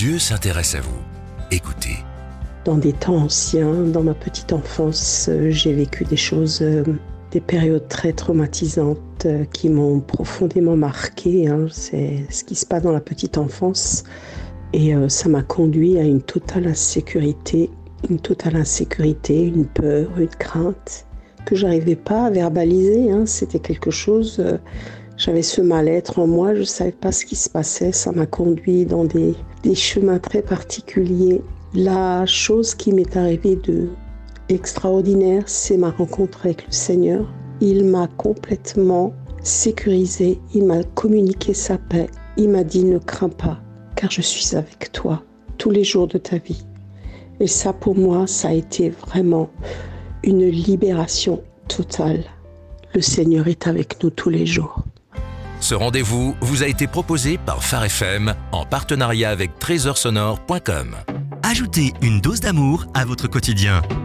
Dieu s'intéresse à vous. Écoutez. Dans des temps anciens, dans ma petite enfance, j'ai vécu des choses, des périodes très traumatisantes qui m'ont profondément marquée. C'est ce qui se passe dans la petite enfance. Et ça m'a conduit à une totale insécurité, une peur, une crainte que j'arrivais pas à verbaliser. C'était quelque chose, j'avais ce mal-être en moi, je savais pas ce qui se passait. Ça m'a conduit dans des chemins très particuliers. La chose qui m'est arrivée de extraordinaire, c'est ma rencontre avec le Seigneur. Il m'a complètement sécurisée, il m'a communiqué sa paix. Il m'a dit « Ne crains pas, car je suis avec toi tous les jours de ta vie ». Et ça, pour moi, ça a été vraiment une libération totale. Le Seigneur est avec nous tous les jours. Ce rendez-vous vous a été proposé par Phare FM en partenariat avec trésorsonore.com. Ajoutez une dose d'amour à votre quotidien.